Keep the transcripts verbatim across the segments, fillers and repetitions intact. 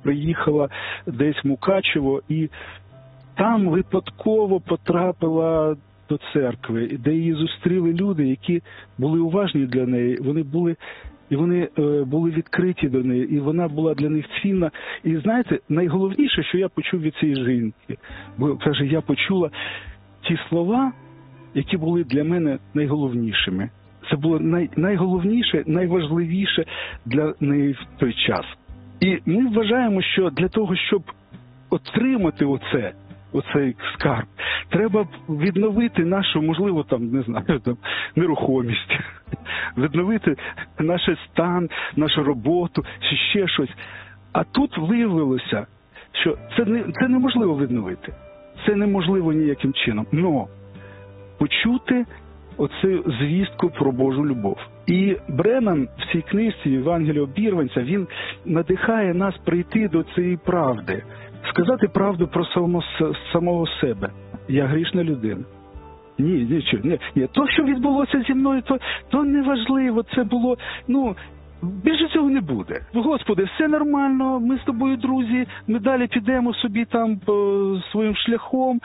приїхала десь в Мукачево і там випадково потрапила до церкви, де її зустріли люди, які були уважні для неї, вони були, і вони е, були відкриті до неї, і вона була для них цінна. І знаєте, найголовніше, що я почув від цієї жінки, бо каже, я почула ті слова, які були для мене найголовнішими. Це було най, найголовніше, найважливіше для неї в той час. І ми вважаємо, що для того, щоб отримати оце, оцей скарб, треба відновити нашу, можливо, там, не знаю, там, нерухомість, відновити наш стан, нашу роботу, чи ще щось. А тут виявилося, що це, не, це неможливо відновити. Це неможливо ніяким чином. Но почути оцю звістку про Божу любов. І Бреннан в цій книжці «Євангеліє обірванця», він надихає нас прийти до цієї правди, сказати правду про само, самого себе. Я грішна людина. Ні, нічого, ні, ні. То, що відбулося зі мною, то, то неважливо, це було, ну, більше цього не буде. Господи, все нормально, ми з тобою друзі, ми далі підемо собі там по своїм шляхом.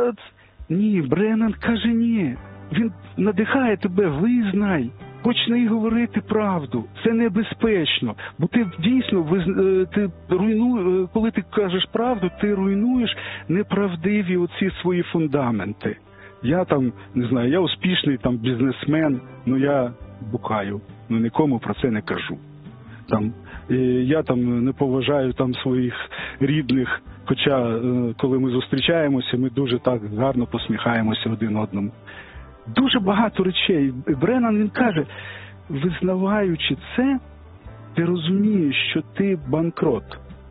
Ні, Бреннан каже ні. Він надихає тебе, визнай, почни говорити правду. Це небезпечно, бо ти дійсно, ти руйнуєш, коли ти кажеш правду, ти руйнуєш неправдиві оці свої фундаменти. Я там, не знаю, я успішний там бізнесмен, ну я бухаю, ну нікому про це не кажу. Там, я там не поважаю там своїх рідних, хоча коли ми зустрічаємося, ми дуже так гарно посміхаємося один одному. Дуже багато речей. Бреннан, він каже, визнаваючи це, ти розумієш, що ти банкрот.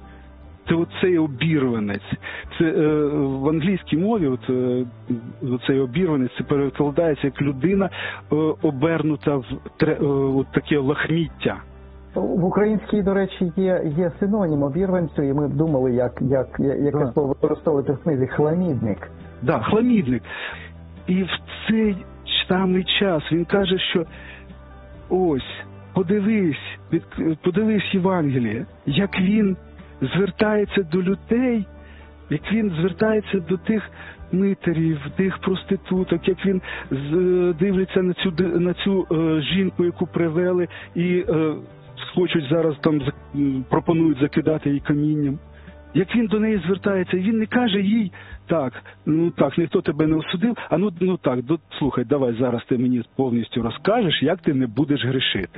Це оцей обірванець. Це е, в англійській мові от, е, оцей обірванець, це перекладається як людина е, обернута в тре, е, от таке лахміття. В українській, до речі, є, є синонім обірванцю, і ми думали, як, як, яке да. слово використовувати в книзі хламідник. Так, да, хламідник. І в цей самий час він каже, що ось, подивись, подивись Євангеліє, як він звертається до людей, як він звертається до тих митарів, тих проституток, як він дивиться на цю, на цю е, жінку, яку привели, і е, хочуть зараз там, пропонують закидати її камінням. Як він до неї звертається, він не каже їй, так, ну так, ніхто тебе не осудив, а ну, ну так, до, слухай, давай зараз ти мені повністю розкажеш, як ти не будеш грішити.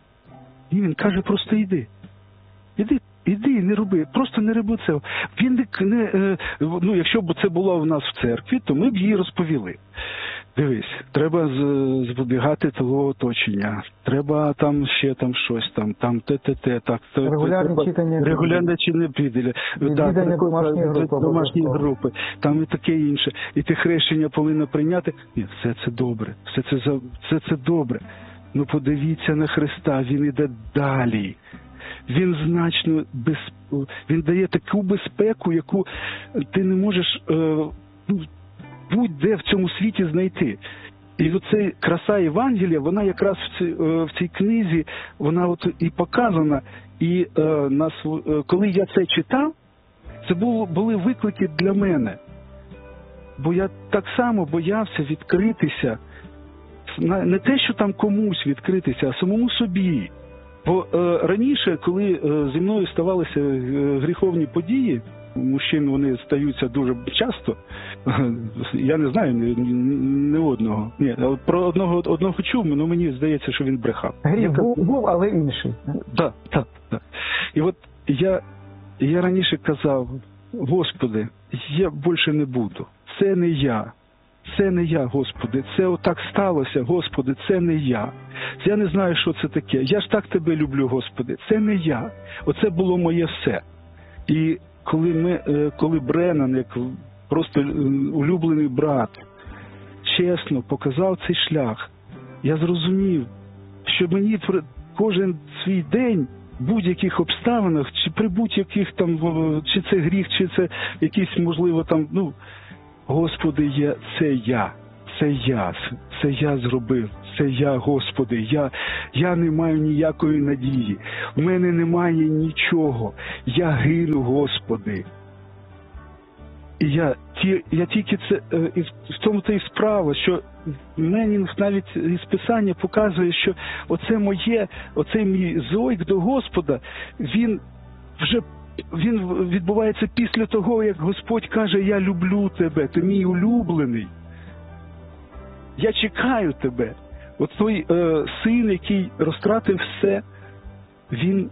І він каже, просто йди. Іди, іди, не роби, просто не роби це. Він не, не, ну, якщо б це було в нас в церкві, то ми б їй розповіли. Дивись, треба зберігати того оточення, треба там ще там щось там, там те-те-те, так. Регулярне читання. Регулярне читання піделя. Відвідання домашньої групи. Домашні групи, там і таке інше. І ти хрещення повинна прийняти. Ні, все це добре, все це, все це добре. Ну подивіться на Христа, Він іде далі. Він значно, без... він дає таку безпеку, яку ти не можеш е... будь-де в цьому світі знайти. І оця краса Євангелія, вона якраз в цій, в цій книзі, вона от і показана. І е, нас, е, коли я це читав, це було, були виклики для мене. Бо я так само боявся відкритися, не те, що там комусь відкритися, а самому собі. Бо е, раніше, коли е, зі мною ставалися е, гріховні події, мужчин вони стаються дуже часто, я не знаю ні, ні одного. Ні, про одного, одного чув, але мені здається, що він брехав. Гріх був, був, але інший. Так, так, так. І от я, я раніше казав, Господи, я більше не буду. Це не я. Це не я, Господи. Це отак сталося, Господи, це не я. Я не знаю, що це таке. Я ж так Тебе люблю, Господи. Це не я. Оце було моє все. І коли ми, коли Бреннан, як просто улюблений брат, чесно показав цей шлях, я зрозумів, що мені кожен свій день в будь-яких обставинах, чи при будь-яких там, чи це гріх, чи це якийсь, можливо, там, ну, Господи, є, це я, це я, це я зробив, це я, Господи, я, я не маю ніякої надії, в мене немає нічого, я гину, Господи. І я, ті, я тільки це, і в тому та й справа, що Менінг навіть із Писання показує, що оце моє, оцей мій зойк до Господа, він вже він відбувається після того, як Господь каже: я люблю тебе, ти мій улюблений. Я чекаю тебе. От той е, син, який розтратив все, він,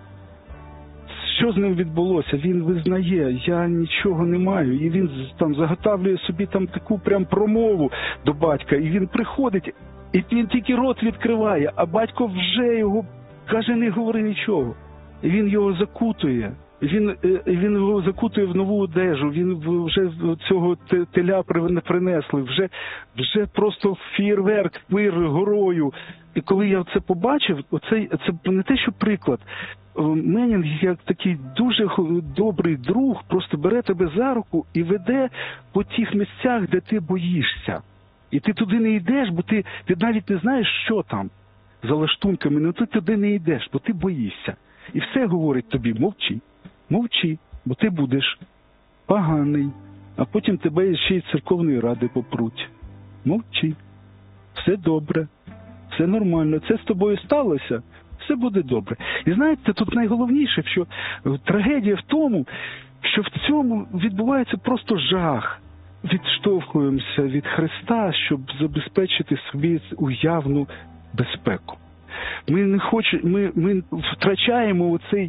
що з ним відбулося? Він визнає: я нічого не маю. І він там заготавлює собі там таку прям промову до батька. І він приходить, і він тільки рот відкриває, а батько вже його каже: не говори нічого. І він його закутує. Він, він його закутує в нову одежу, він вже цього теля принесли, вже, вже просто фєєрверк, пир горою. І коли я це побачив, оце, це не те, що приклад. Менінг, як такий дуже добрий друг, просто бере тебе за руку і веде по тих місцях, де ти боїшся. І ти туди не йдеш, бо ти, ти навіть не знаєш, що там за лаштунками, але ти туди не йдеш, бо ти боїшся. І все говорить тобі: мовчи. Мовчи, бо ти будеш поганий, а потім тебе ще й церковної ради попруть. Мовчи. Все добре, все нормально, це з тобою сталося, все буде добре. І знаєте, тут найголовніше, що трагедія в тому, що в цьому відбувається просто жах. Відштовхуємося від Христа, щоб забезпечити собі уявну безпеку. Ми не хочемо, ми, ми втрачаємо оцей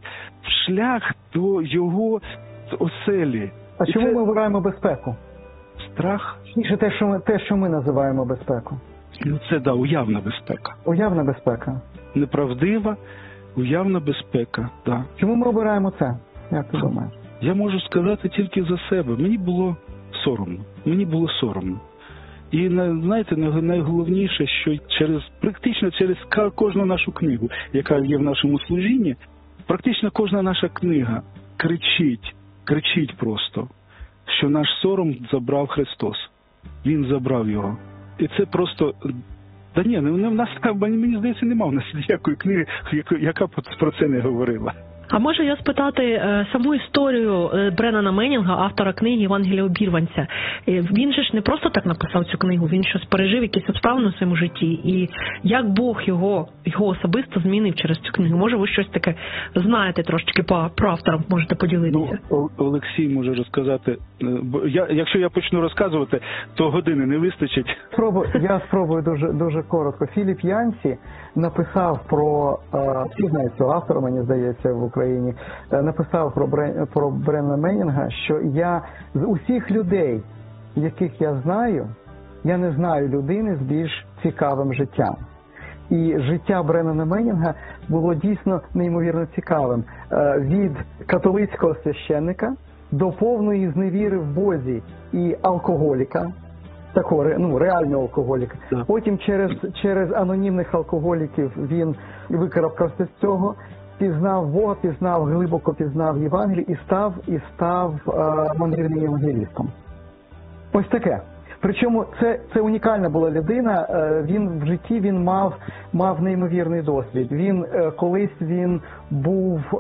шлях до його оселі. А І чому це... ми обираємо безпеку? Страх. Чи те, що ми, те, що ми називаємо безпеку? Ну це, да, уявна безпека. Уявна безпека. Неправдива, уявна безпека, да. Чому ми обираємо це? Як ти думаєш? Я можу сказати тільки за себе. Мені було соромно. Мені було соромно. І, знаєте, найголовніше, що через, практично через кожну нашу книгу, яка є в нашому служінні, практично кожна наша книга кричить, кричить просто, що наш сором забрав Христос. Він забрав його. І це просто... Та ні, в нас, мені здається, немає в нас ніякої книги, яка про це не говорила. А можу я спитати е, саму історію е, Бреннана Менінга, автора книги «Євангелія обірванця». Е, він же ж не просто так написав цю книгу, він щось пережив, якісь обставини в своєму житті. І як Бог його, його особисто змінив через цю книгу? Може, ви щось таке знаєте трошечки по, про автора, можете поділитися? Ну, Олексій може розказати. Бо я, якщо я почну розказувати, то години не вистачить. Спробую, я спробую дуже, дуже коротко. Філіп Янсі написав про, всі знають цього автора, мені здається, в Україні, написав про, Брен, про Бреннана Менінга, що я з усіх людей, яких я знаю, я не знаю людини з більш цікавим життям. І життя Бреннана Менінга було дійсно неймовірно цікавим. Від католицького священника до повної зневіри в Бозі і алкоголіка, такого, ну, реального алкоголіка. Yeah. Потім через, через анонімних алкоголіків він викарабкався з цього, пізнав Бога, пізнав, глибоко пізнав Євангеліє і став, і став е, мандрівним євангелістом. Ось таке. Причому це, це унікальна була людина, е, він в житті він мав, мав неймовірний досвід. Він, е, колись він був е,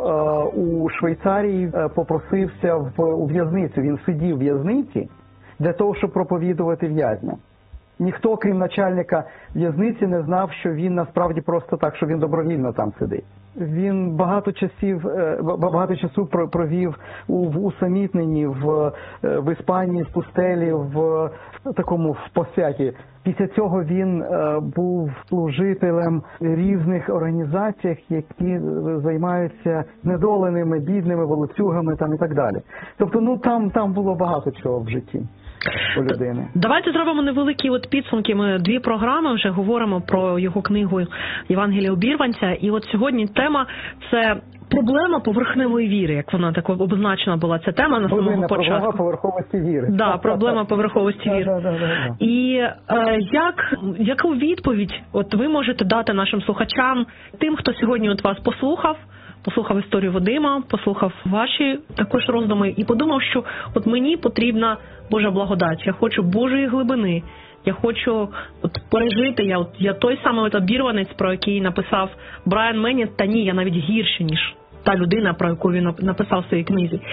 у Швейцарії, е, попросився в, у в'язницю, він сидів в в'язниці для того, щоб проповідувати в'язням. Ніхто, крім начальника в'язниці, не знав, що він насправді просто так, що він добровільно там сидить. Він багато часів, багато часу провів у, в усамітненні, в, в Іспанії, в пустелі, в такому в посвяті. Після цього він е, був служителем різних організаціях, які займаються знедоленими, бідними, волоцюгами там і так далі. Тобто, ну там, там було багато чого в житті у людини. Давайте зробимо невеликі от підсумки. Ми дві програми вже говоримо про його книгу «Євангелія обірванця». І от сьогодні тема – це проблема поверхневої віри, як вона так обозначена була ця тема на самому початку. Проблема поверховості віри. Так, да, проблема поверховості віри. Да, да, да, да. І е, як, яку відповідь от ви можете дати нашим слухачам, тим, хто сьогодні от вас послухав, послухав історію Вадима, послухав ваші також роздуми і подумав, що от мені потрібна Божа благодать, я хочу Божої глибини, Я хочу от пережити, я, от, я той самий от обірванець, про який написав Брайан Меннінг, та ні, я навіть гірше, ніж та людина, про яку він написав в своїй книзі.